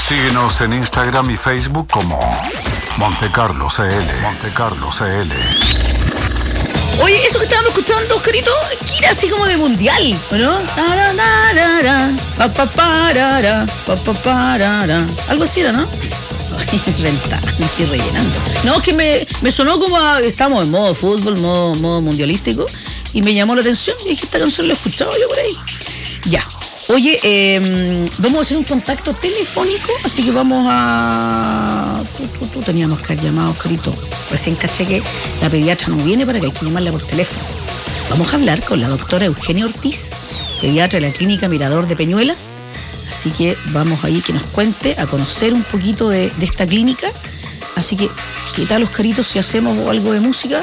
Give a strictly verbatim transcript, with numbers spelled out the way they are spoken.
Síguenos en Instagram y Facebook como Montecarlo C L. Montecarlo C L. Oye, eso que estábamos escuchando, Oscarito, que era así como de mundial, ¿no? Algo así era, ¿no? Inventando y rellenando. No, es que me, me sonó como a, estamos en modo fútbol, modo, modo mundialístico, y me llamó la atención y dije, esta canción la he escuchado yo por ahí. Ya. Oye, eh, vamos a hacer un contacto telefónico, así que vamos a... Tú, tú, tú, teníamos que haber llamado, Oscarito. Recién caché que la pediatra no viene para que hay que llamarla por teléfono. Vamos a hablar con la doctora Eugenia Ortiz, pediatra de la Clínica Mirador de Peñuelas. Así que vamos ahí que nos cuente, a conocer un poquito de, de esta clínica. Así que, ¿qué tal, Oscarito, si hacemos algo de música?